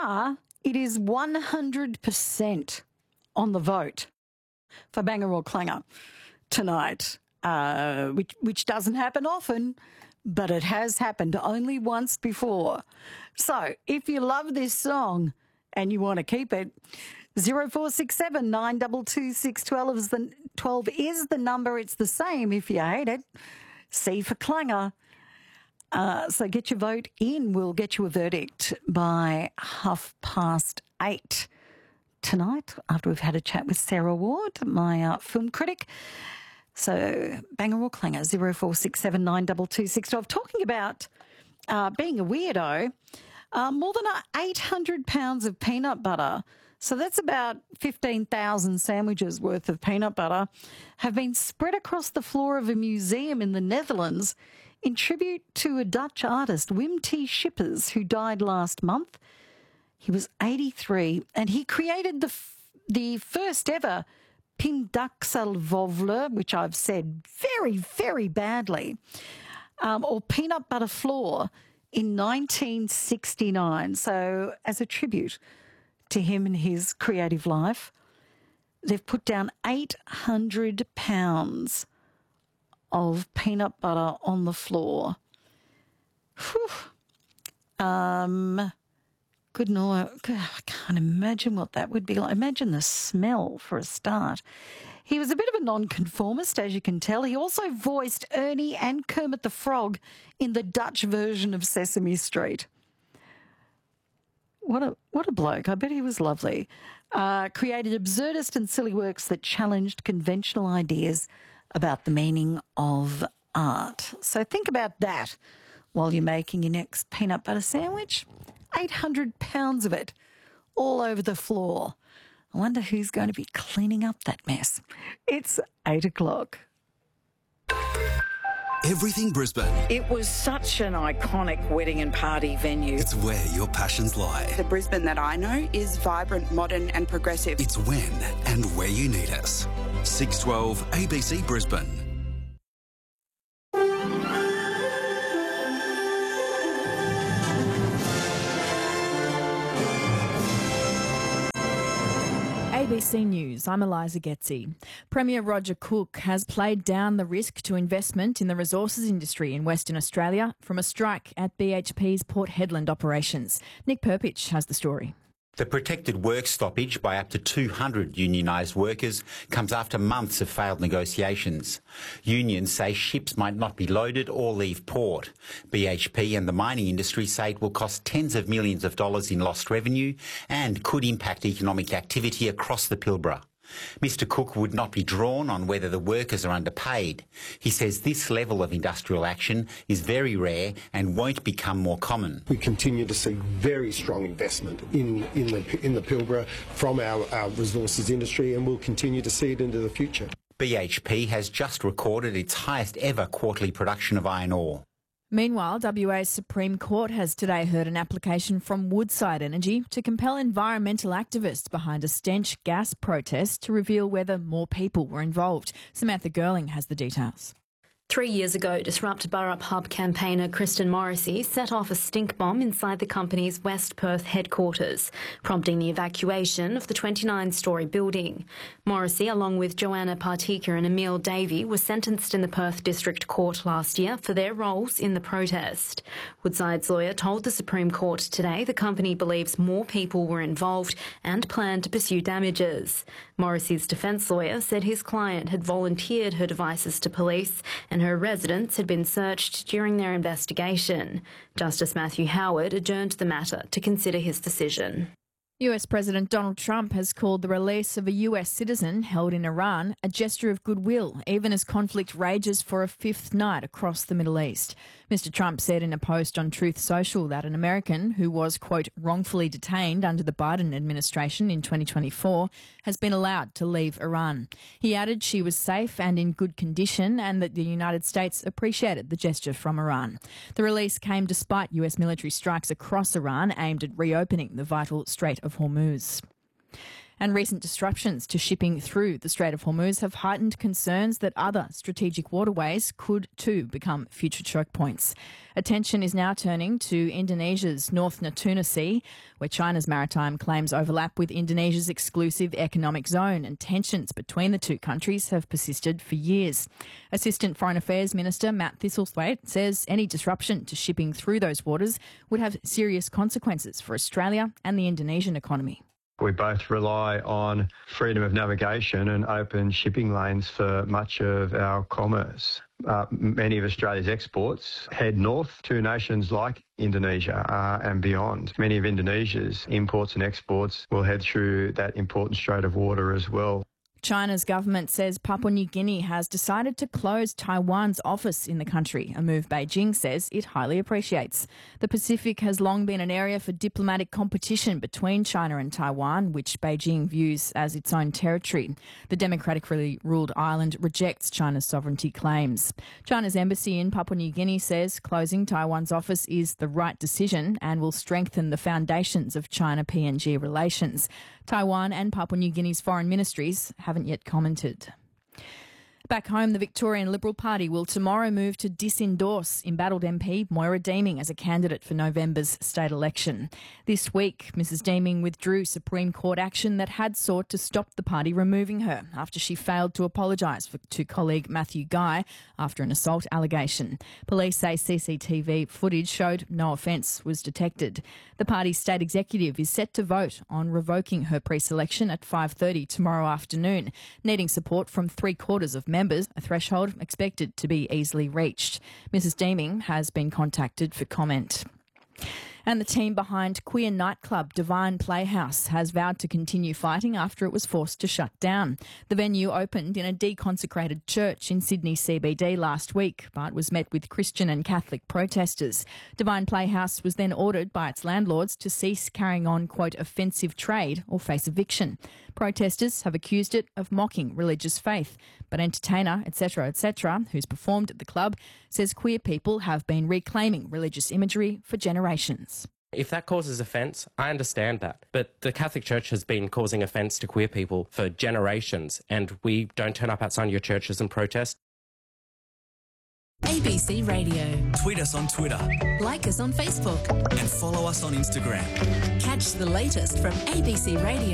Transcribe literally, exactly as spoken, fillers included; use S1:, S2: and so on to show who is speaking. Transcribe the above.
S1: far, it is one hundred percent on the vote for Banger or Clanger tonight, uh, which, which doesn't happen often, but it has happened only once before. So if you love this song and you want to keep it, zero four six seven nine two two six one two is the, twelve is the number. It's the same if you hate it. C for Clanger. Uh, so get your vote in. We'll get you a verdict by half past eight tonight after we've had a chat with Sarah Ward, my uh, film critic. So Banger or Clanger, zero four six seven nine two two six one two. Talking about uh, being a weirdo, uh, more than eight hundred pounds of peanut butter, so that's about fifteen thousand sandwiches worth of peanut butter, have been spread across the floor of a museum in the Netherlands in tribute to a Dutch artist, Wim T. Schippers, who died last month. He was eighty-three, and he created the f- the first ever Pindaxelvovle, which I've said very, very badly, um, or peanut butter floor in nineteen sixty-nine. So as a tribute to him and his creative life, they've put down eight hundred pounds of peanut butter on the floor. Whew. Um, good night. I can't imagine what that would be like. Imagine the smell for a start. He was a bit of a nonconformist, as you can tell. He also voiced Ernie and Kermit the Frog in the Dutch version of Sesame Street. What a what a bloke. I bet he was lovely. Uh, created absurdist and silly works that challenged conventional ideas about the meaning of art. So think about that while you're making your next peanut butter sandwich. eight hundred pounds of it all over the floor. I wonder who's going to be cleaning up that mess. It's eight o'clock.
S2: Everything Brisbane.
S1: It was such an iconic wedding and party venue.
S2: It's where your passions lie.
S3: The Brisbane that I know is vibrant, modern and progressive.
S2: It's when and where you need us. six twelve A B C Brisbane.
S4: A B C News, I'm Eliza Getzi. Premier Roger Cook has played down the risk to investment in the resources industry in Western Australia from a strike at B H P's Port Hedland operations. Nick Perpich has the story.
S5: The protected work stoppage by up to two hundred unionised workers comes after months of failed negotiations. Unions say ships might not be loaded or leave port. B H P and the mining industry say it will cost tens of millions of dollars in lost revenue and could impact economic activity across the Pilbara. Mister Cook would not be drawn on whether the workers are underpaid. He says this level of industrial action is very rare and won't become more common.
S6: We continue to see very strong investment in, in, the, in the Pilbara from our, our resources industry, and we'll continue to see it into the future.
S5: B H P has just recorded its highest ever quarterly production of iron ore.
S4: Meanwhile, W A's Supreme Court has today heard an application from Woodside Energy to compel environmental activists behind a stench gas protest to reveal whether more people were involved. Samantha Girling has the details.
S7: Three years ago, Disrupt Burrup Hub campaigner Kristen Morrissey set off a stink bomb inside the company's West Perth headquarters, prompting the evacuation of the twenty-nine storey building. Morrissey, along with Joanna Partika and Emile Davey, were sentenced in the Perth District Court last year for their roles in the protest. Woodside's lawyer told the Supreme Court today the company believes more people were involved and planned to pursue damages. Morrissey's defence lawyer said his client had volunteered her devices to police and her residence had been searched during their investigation. Justice Matthew Howard adjourned the matter to consider his decision.
S4: U S President Donald Trump has called the release of a U S citizen held in Iran a gesture of goodwill, even as conflict rages for a fifth night across the Middle East. Mister Trump said in a post on Truth Social that an American who was, quote, wrongfully detained under the Biden administration in twenty twenty-four has been allowed to leave Iran. He added she was safe and in good condition and that the United States appreciated the gesture from Iran. The release came despite U S military strikes across Iran aimed at reopening the vital Strait of Hormuz. And recent disruptions to shipping through the Strait of Hormuz have heightened concerns that other strategic waterways could too become future choke points. Attention is now turning to Indonesia's North Natuna Sea, where China's maritime claims overlap with Indonesia's exclusive economic zone, and tensions between the two countries have persisted for years. Assistant Foreign Affairs Minister Matt Thistlethwaite says any disruption to shipping through those waters would have serious consequences for Australia and the Indonesian economy.
S8: We both rely on freedom of navigation and open shipping lanes for much of our commerce. Uh, many of Australia's exports head north to nations like Indonesia uh, and beyond. Many of Indonesia's imports and exports will head through that important strait of water as well.
S4: China's government says Papua New Guinea has decided to close Taiwan's office in the country, a move Beijing says it highly appreciates. The Pacific has long been an area for diplomatic competition between China and Taiwan, which Beijing views as its own territory. The democratically ruled island rejects China's sovereignty claims. China's embassy in Papua New Guinea says closing Taiwan's office is the right decision and will strengthen the foundations of China-P N G relations. Taiwan and Papua New Guinea's foreign ministries haven't yet commented. Back home, the Victorian Liberal Party will tomorrow move to disendorse embattled M P Moira Deeming as a candidate for November's state election. This week, Missus Deeming withdrew Supreme Court action that had sought to stop the party removing her after she failed to apologise to colleague Matthew Guy after an assault allegation. Police say C C T V footage showed no offence was detected. The party's state executive is set to vote on revoking her pre-selection at five thirty tomorrow afternoon, needing support from three-quarters of members, a threshold expected to be easily reached. Missus Deeming has been contacted for comment. And the team behind queer nightclub Divine Playhouse has vowed to continue fighting after it was forced to shut down. The venue opened in a deconsecrated church in Sydney C B D last week, but was met with Christian and Catholic protesters. Divine Playhouse was then ordered by its landlords to cease carrying on, quote, offensive trade or face eviction. Protesters have accused it of mocking religious faith, but entertainer, et cetera, et cetera, who's performed at the club, says queer people have been reclaiming religious imagery for generations.
S9: If that causes offence, I understand that. But the Catholic Church has been causing offence to queer people for generations, and we don't turn up outside your churches and protest.
S10: A B C Radio.
S2: Tweet us on Twitter.
S10: Like us on Facebook.
S2: And follow us on Instagram.
S10: Catch the latest from A B C Radio.